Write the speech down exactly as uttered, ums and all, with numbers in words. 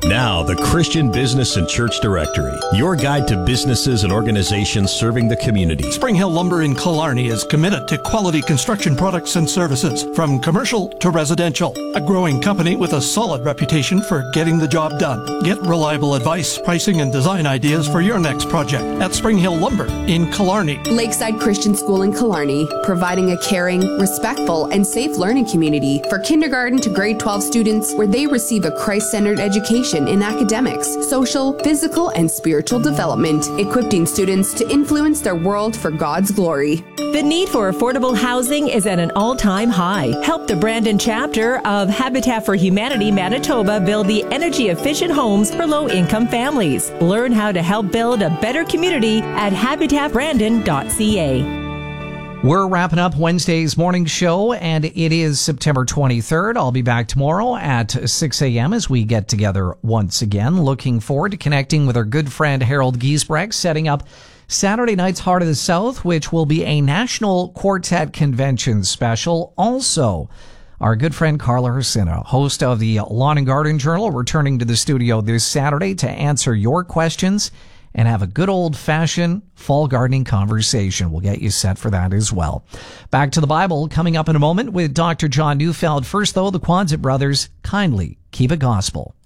Now, the Christian Business and Church Directory, your guide to businesses and organizations serving the community. Spring Hill Lumber in Killarney is committed to quality construction products and services, from commercial to residential. A growing company with a solid reputation for getting the job done. Get reliable advice, pricing, and design ideas for your next project at Spring Hill Lumber in Killarney. Lakeside Christian School in Killarney, providing a caring, respectful, and safe learning community for kindergarten to grade twelve students, where they receive a Christ-centered education in academics, social, physical, and spiritual development, equipping students to influence their world for God's glory. The need for affordable housing is at an all-time high. Help the Brandon chapter of Habitat for Humanity Manitoba build the energy-efficient homes for low-income families. Learn how to help build a better community at habitat brandon dot c a. We're wrapping up Wednesday's morning show, and it is September twenty-third. I'll be back tomorrow at six a.m. as we get together once again. Looking forward to connecting with our good friend Harold Giesbrecht, setting up Saturday night's Heart of the South, which will be a National Quartet Convention special. Also, our good friend Carla Hrsina, host of the Lawn and Garden Journal, returning to the studio this Saturday to answer your questions and have a good old-fashioned fall gardening conversation. We'll get you set for that as well. Back to the Bible coming up in a moment with Doctor John Neufeld. First, though, the Quonset brothers, Kindly Keep It Gospel.